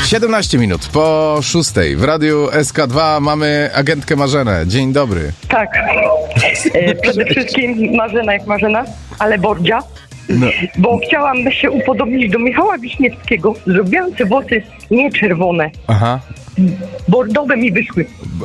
17 minut po 6 w radiu SK2 mamy agentkę Marzenę. Dzień dobry. Tak. Przede wszystkim Marzena jak Marzena, ale Bordzia. No. Bo chciałam się upodobnić do Michała Wiśniewskiego. Zrobiłam te włosy nie czerwone. Aha. Bordowe mi wyszły.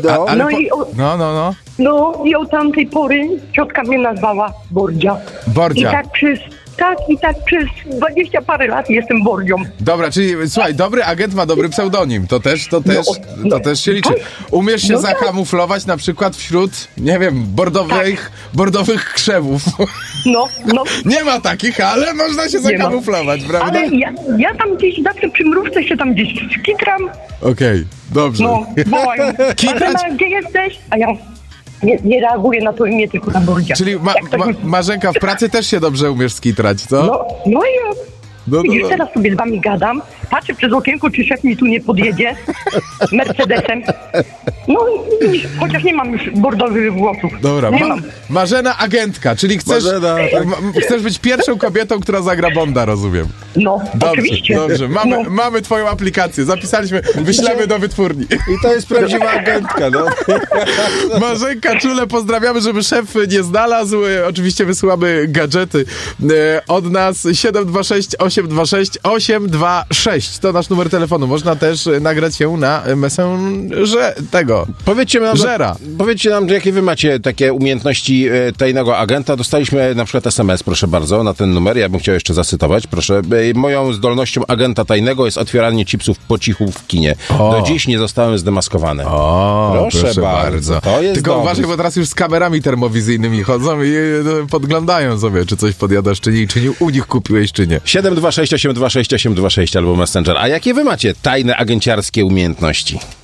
No. I od tamtej pory ciotka mnie nazwała Bordzia. Bordzia. I tak przez 20 parę lat jestem Bordzią. Dobra, czyli słuchaj, dobry agent ma dobry pseudonim. To też się liczy. Umiesz się zakamuflować na przykład wśród, nie wiem, bordowych krzewów. No. Nie ma takich, ale można się zakamuflować, prawda? Ale ja tam gdzieś zawsze przy mrówce się tam gdzieś skitram. Okej, dobrze. No, wołają. Marzena, gdzie jesteś? A ja nie reaguję na to imię, tylko na Bordzia. Czyli Marzenka, w pracy też się dobrze umiesz skitrać, co? No i już teraz sobie z wami gadam, patrzę przez okienko, czy szef mi tu nie podjedzie Mercedesem. No i chociaż nie mam już bordowych włosów. Dobra, nie mam. Marzena agentka, czyli chcesz być pierwszą kobietą, która zagra Bonda, rozumiem. No, oczywiście. Dobrze, mamy twoją aplikację, zapisaliśmy, wyślemy do wytwórni. I to jest prawdziwa agentka, no. Marzenka, czule pozdrawiamy, żeby szef nie znalazł. Oczywiście wysyłamy gadżety od nas 726 826 826. To nasz numer telefonu. Można też nagrać się na Messengerze tego. Powiedzcie nam, jakie wy macie takie umiejętności tajnego agenta. Dostaliśmy na przykład SMS, proszę bardzo, na ten numer. Ja bym chciał jeszcze zacytować, proszę. Moją zdolnością agenta tajnego jest otwieranie chipsów po cichu w kinie. Do dziś nie zostałem zdemaskowany. Proszę bardzo. To jest tylko uważaj, bo teraz już z kamerami termowizyjnymi chodzą i podglądają sobie, czy coś podjadasz, czy nie, u nich kupiłeś, czy nie. 726 826 826 albo Messenger. A jakie wy macie tajne agenciarskie umiejętności?